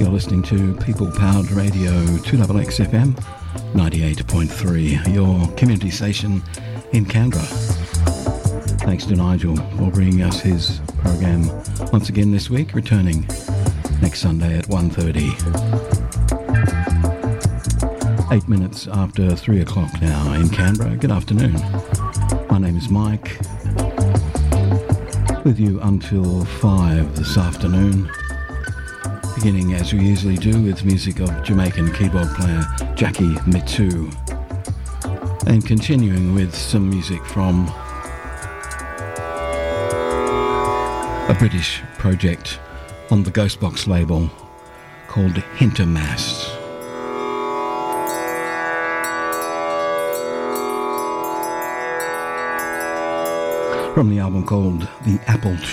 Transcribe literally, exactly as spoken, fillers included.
You're listening to People Powered Radio, two X X F M, ninety-eight point three, your community station in Canberra. Thanks to Nigel for bringing us his program once again this week, returning next Sunday at one thirty. Eight minutes after three o'clock now in Canberra. Good afternoon. My name is Mike, with you until five this afternoon, beginning as we usually do with music of Jamaican keyboard player Jackie Mittoo, and continuing with some music from a British project on the Ghostbox label called Hintermast. From the album called The Apple